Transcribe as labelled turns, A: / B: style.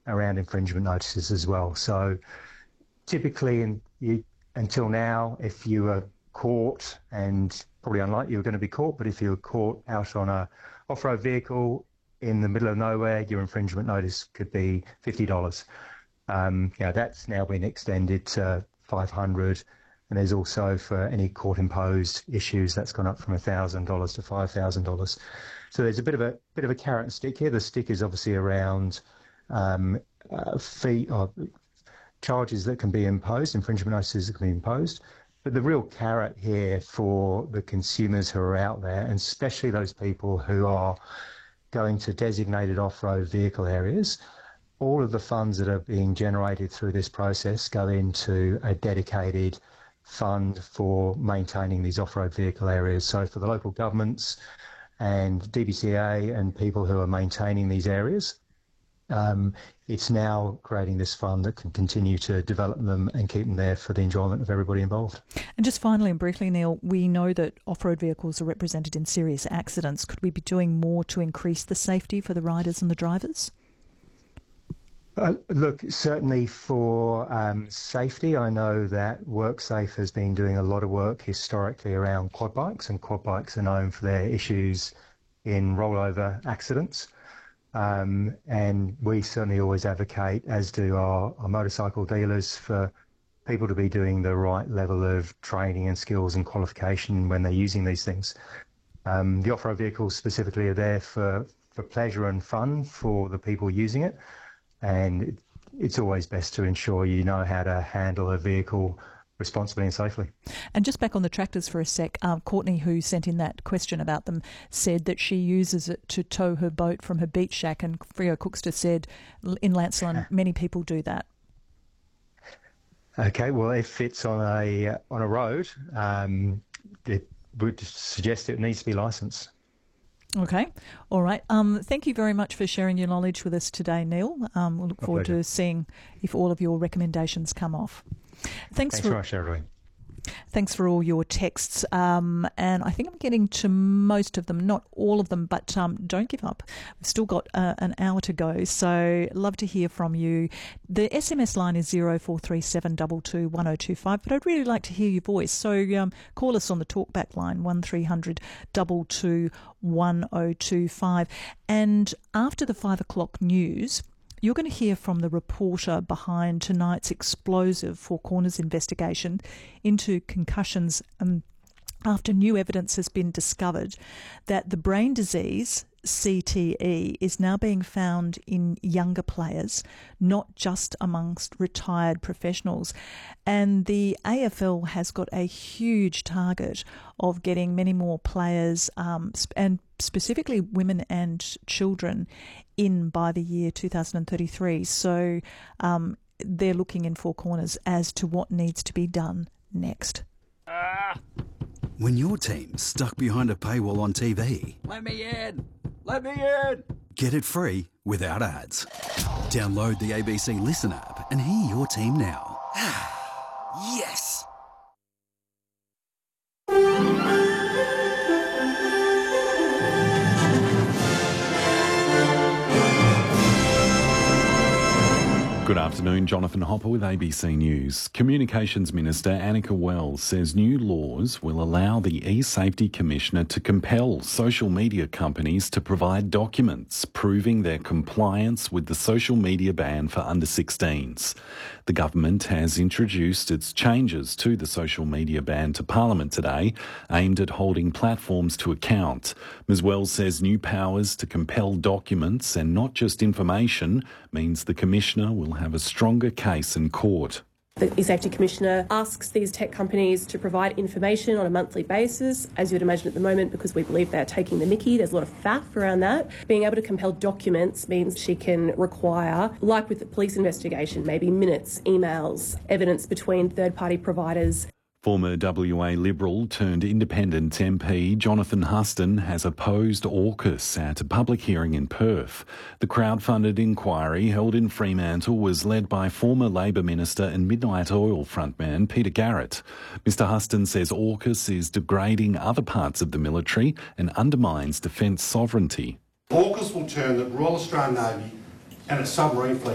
A: around infringement notices as well. So typically, until now, if you were caught, and probably unlikely you were going to be caught, but if you were caught out on a off-road vehicle in the middle of nowhere, your infringement notice could be $50. That's now been extended to $500, and there's also for any court-imposed issues that's gone up from $1,000 to $5,000. So there's a bit of a carrot and stick here. The stick is obviously around fee or charges that can be imposed, infringement notices that can be imposed. But the real carrot here for the consumers who are out there, and especially those people who are going to designated off-road vehicle areas, all of the funds that are being generated through this process go into a dedicated fund for maintaining these off-road vehicle areas. So for the local governments and DBCA and people who are maintaining these areas, it's now creating this fund that can continue to develop them and keep them there for the enjoyment of everybody involved.
B: And just finally and briefly, Neil, we know that off-road vehicles are represented in serious accidents. Could we be doing more to increase the safety for the riders and the drivers?
A: Look, certainly for safety, I know that WorkSafe has been doing a lot of work historically around quad bikes, and quad bikes are known for their issues in rollover accidents. And we certainly always advocate, as do our motorcycle dealers, for people to be doing the right level of training and skills and qualification when they're using these things. The off-road vehicles specifically are there for pleasure and fun for the people using it. And it's always best to ensure you know how to handle a vehicle responsibly and safely.
B: And just back on the tractors for a sec, Courtney, who sent in that question about them, said that she uses it to tow her boat from her beach shack, and Freo Cookster said in Lancelin many people do that.
A: Okay, well, if it's on a road, it would suggest it needs to be licensed.
B: Okay. All right. Thank you very much for sharing your knowledge with us today, Neil. We'll look forward to seeing if all of your recommendations come off. Thanks very much, everyone. Thanks for all your texts. And I think I'm getting to most of them, not all of them, but don't give up. We've still got an hour to go, so love to hear from you. The SMS line is 0437 22 1025, but I'd really like to hear your voice. So call us on the talkback line, 1300 22 1025. And after the 5 o'clock news, you're going to hear from the reporter behind tonight's explosive Four Corners investigation into concussions after new evidence has been discovered that the brain disease, CTE, is now being found in younger players, not just amongst retired professionals. And the AFL has got a huge target of getting many more players, and specifically women and children, in by the year 2033. So they're looking in Four Corners as to what needs to be done next.
C: When your team's stuck behind a paywall on TV,
D: let me in! Let me in!
C: Get it free without ads. Download the ABC Listen app and hear your team now. Yes!
E: Good afternoon, Jonathan Hopper with ABC News. Communications Minister Annika Wells says new laws will allow the e-Safety Commissioner to compel social media companies to provide documents proving their compliance with the social media ban for under 16s. The government has introduced its changes to the social media ban to Parliament today, aimed at holding platforms to account. Ms Wells says new powers to compel documents and not just information means the Commissioner will have a stronger case in court.
F: The e-Safety Commissioner asks these tech companies to provide information on a monthly basis, as you would imagine at the moment, because we believe they're taking the mickey. There's a lot of faff around that. Being able to compel documents means she can require, like with the police investigation, maybe minutes, emails, evidence between third-party providers.
E: Former WA Liberal turned Independent MP Jonathan Huston has opposed AUKUS at a public hearing in Perth. The crowd-funded inquiry held in Fremantle was led by former Labor Minister and Midnight Oil frontman Peter Garrett. Mr Huston says AUKUS is degrading other parts of the military and undermines defence sovereignty.
G: AUKUS will turn the Royal Australian Navy and its submarine fleet